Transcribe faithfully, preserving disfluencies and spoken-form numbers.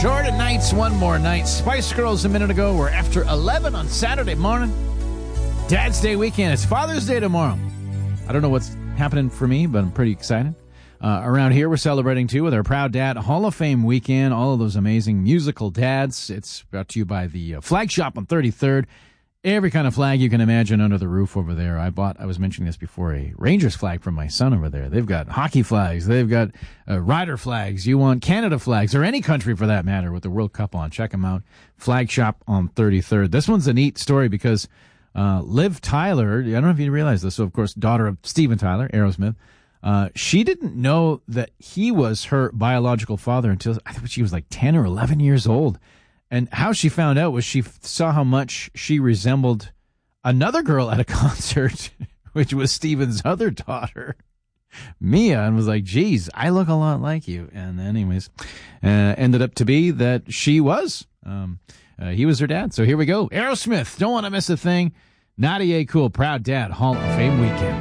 Short nights, one more night. Spice Girls a minute ago. We're after eleven on Saturday morning. Dad's Day weekend. It's Father's Day tomorrow. I don't know what's happening for me, but I'm pretty excited. Uh, around here, we're celebrating, too, with our Proud Dad Hall of Fame weekend. All of those amazing musical dads. It's brought to you by the uh, Flag Shop on thirty-third. Every kind of flag you can imagine under the roof over there. I bought, I was mentioning this before, a Rangers flag for my son over there. They've got hockey flags. They've got uh, Rider flags. You want Canada flags, or any country for that matter, with the World Cup on. Check them out. Flag Shop on thirty-third. This one's a neat story because uh, Liv Tyler, I don't know if you realize this, so of course, daughter of Steven Tyler, Aerosmith, uh, she didn't know that he was her biological father until I think she was like ten or eleven years old. And how she found out was she saw how much she resembled another girl at a concert, which was Steven's other daughter, Mia, and was like, geez, I look a lot like you. And anyways, uh, ended up to be that she was. Um, uh, he was her dad. So here we go. Aerosmith, don't want to miss a thing. Nadia Cool, Proud Dad Hall of Fame weekend.